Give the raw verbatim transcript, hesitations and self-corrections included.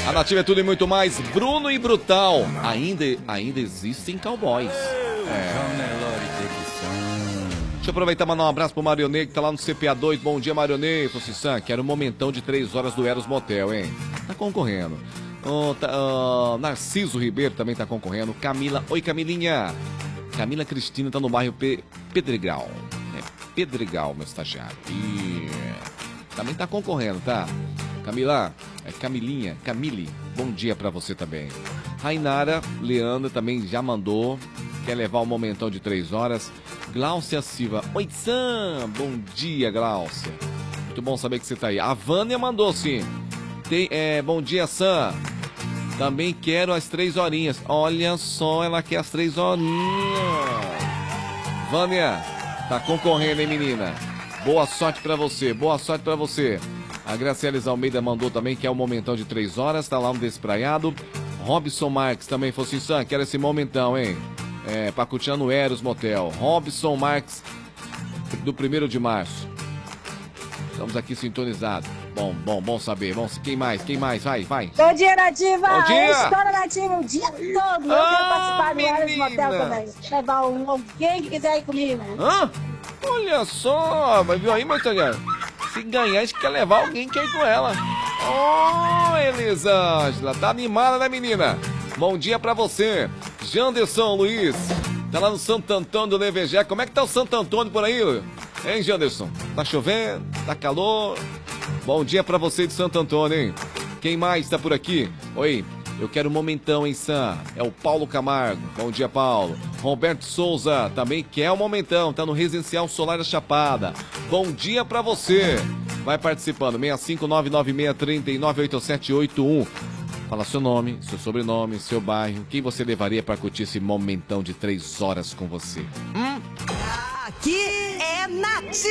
A Nativa é tudo e muito mais. Bruno e Brutal. Ainda, ainda existem cowboys. É. Deixa eu aproveitar e mandar um abraço pro Marionê, que tá lá no C P A dois. Bom dia, Marionê. Fossi-san, quero um momentão de três horas do Eros Motel, hein? Tá concorrendo. Oh, tá, uh, Narciso Ribeiro também tá concorrendo. Camila. Oi, Camilinha. Camila Cristina tá no bairro Pe Pedregal. É Pedregal, meu estagiário. E também tá concorrendo, tá? Camila, é Camilinha, Camille, bom dia pra você também. Rainara Leandra também já mandou. Quer levar um momentão de três horas. Gláucia Silva. Oi, Sam. Bom dia, Gláucia. Muito bom saber que você tá aí. A Vânia mandou sim. Tem, é, bom dia, Sam. Também quero as três horinhas. Olha só, ela quer as três horinhas. Vânia, tá concorrendo, hein, menina? Boa sorte pra você, boa sorte pra você. A Graciela Almeida mandou também, que é um momentão de três horas. Tá lá no Despraiado. Robson Marques também falou assim, Sam, quero esse momentão, hein? É, Pacuteando Eros Motel. Robson Marques, do primeiro de março. Estamos aqui sintonizados. Bom, bom, bom saber. Bom, quem mais? Quem mais? Vai, vai. Bom dia, Nativa. Bom dia. História Nativa o dia todo. Eu Ah, quero participar do Eros menina. Motel também. Levar um, alguém que quiser ir comigo. Hã? Olha só, mas viu aí, meu italiano? Se ganhar, a gente quer levar alguém que ir com ela. Oh, Elisângela, tá animada, né, menina? Bom dia pra você. Janderson Luiz, tá lá no Santo Antônio do Levegé. Como é que tá o Santo Antônio por aí, hein, Janderson? Tá chovendo? Tá calor? Bom dia pra você de Santo Antônio, hein? Quem mais tá por aqui? Oi, eu quero um momentão, hein, Sam? É o Paulo Camargo. Bom dia, Paulo. Roberto Souza também quer um momentão. Tá no Residencial Solar da Chapada. Bom dia pra você. Vai participando. seis cinco nove nove seis três nove oito sete oito um. Fala seu nome, seu sobrenome, seu bairro. Quem você levaria pra curtir esse momentão de três horas com você? Hum? Aqui é Nativa.